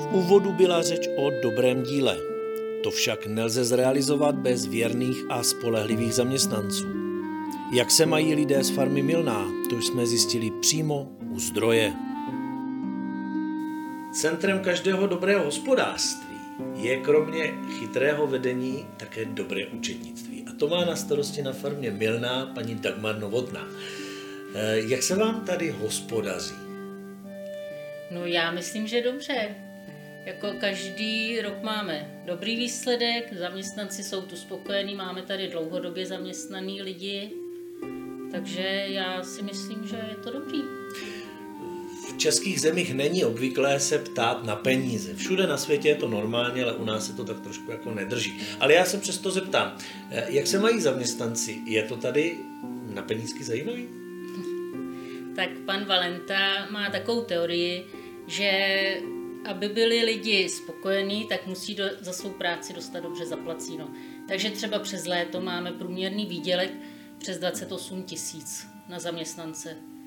úvodu byla řeč o dobrém díle. To však nelze zrealizovat bez věrných a spolehlivých zaměstnanců. Jak se mají lidé z farmy Milná, to jsme zjistili přímo u zdroje. Centrem každého dobrého hospodářství je kromě chytrého vedení také dobré účetnictví. A to má na starosti na farmě Milná paní Dagmar Novotná. Jak se vám tady hospodaří? No já myslím, že dobře. Jako každý rok máme dobrý výsledek, zaměstnanci jsou tu spokojení, máme tady dlouhodobě zaměstnaný lidi, takže já si myslím, že je to dobrý. V českých zemích není obvyklé se ptát na peníze. Všude na světě je to normálně, ale u nás se to tak trošku jako nedrží. Ale já se přesto zeptám, jak se mají zaměstnanci? Je to tady na penízky zajímavý? Tak pan Valenta má takovou teorii, že aby byli lidi spokojení, tak musí za svou práci dostat dobře zaplaceno. Takže třeba přes léto máme průměrný výdělek přes 28 000 na zaměstnance.